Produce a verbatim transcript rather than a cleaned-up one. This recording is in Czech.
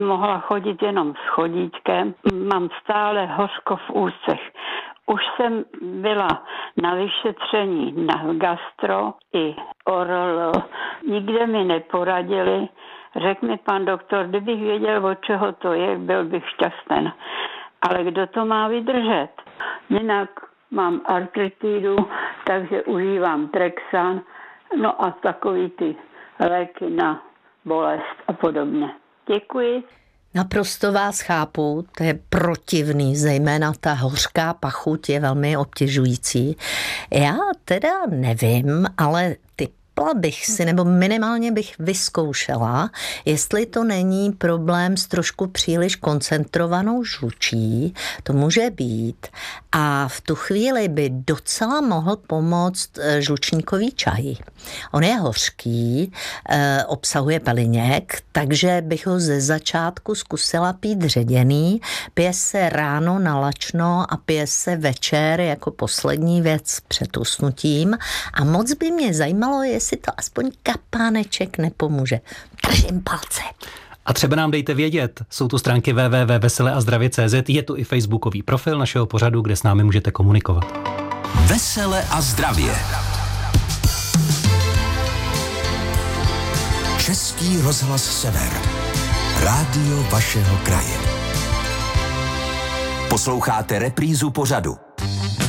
mohla chodit jenom s chodítkem. Mám stále hořko v ústech. Už jsem byla na vyšetření na gastro i orolo. Nikde mi neporadili. Řekl mi pan doktor, kdybych věděl, od čeho to je, byl bych šťastný. Ale kdo to má vydržet? Jinak mám artritidu, takže užívám Trexan, no a takový ty léky na bolest a podobně. Děkuji. Naprosto vás chápu, to je protivný, zejména ta hořká pachuť je velmi obtěžující. Já teda nevím, ale ty bych si, nebo minimálně bych vyzkoušela, jestli to není problém s trošku příliš koncentrovanou žlučí, to může být. A v tu chvíli by docela mohl pomoct žlučníkový čaj. On je hořký, obsahuje peliněk, takže bych ho ze začátku zkusila pít ředěný. Pije se ráno na lačno a pije se večer jako poslední věc před usnutím. A moc by mě zajímalo, jestli to aspoň kapáneček nepomůže. Držím palce. A třeba nám dejte vědět, jsou tu stránky w w w tečka vesele a zdravě tečka c z, je tu i facebookový profil našeho pořadu, kde s námi můžete komunikovat. Vesele a zdravě. Český rozhlas Sever. Rádio vašeho kraje. Posloucháte reprízu pořadu.